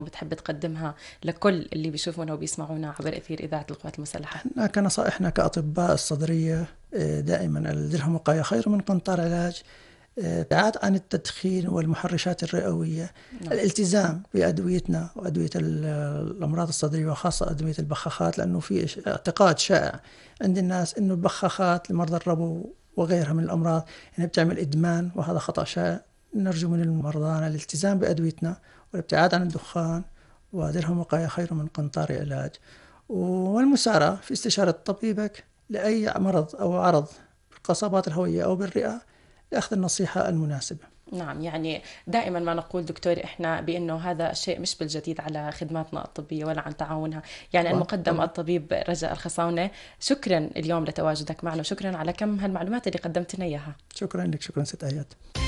بتحب تقدمها لكل اللي بيشوفونا وبيسمعونا عبر أثير إذاعة القوات المسلحة؟ احنا كنصائحنا كأطباء الصدرية دائما الدرهم وقاية خير من قنطار علاج. ابتعاد عن التدخين والمحرشات الرئوية، نعم. الالتزام بأدويتنا وأدوية الأمراض الصدرية وخاصة أدوية البخاخات، لأنه في اعتقاد شائع عند الناس أنه البخاخات لمرضى الربو وغيرها من الأمراض يعني بتعمل إدمان، وهذا خطأ شائع. نرجو من المرضى الالتزام بأدويتنا والابتعاد عن الدخان، ودرهم وقاية خير من قنطار علاج، والمسارعة في استشارة طبيبك لأي مرض أو عرض بالقصبات الهوية أو بالرئة لأخذ النصيحة المناسبة. نعم، يعني دائما ما نقول دكتور إحنا بأنه هذا الشيء مش بالجديد على خدماتنا الطبية ولا عن تعاونها. يعني طبعا المقدم طبعا. الطبيب رجاء الخصاونة، شكرا اليوم لتواجدك معنا، شكرا على كم هالمعلومات اللي قدمت لنا إياها. شكرا لك، شكرا ست آيات.